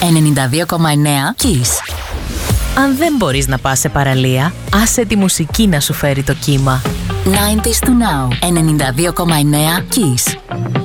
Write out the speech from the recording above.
92,9 Kiss. Αν δεν μπορείς να πας σε παραλία, άσε τη μουσική να σου φέρει το κύμα. 90s to now. 92,9 Kiss.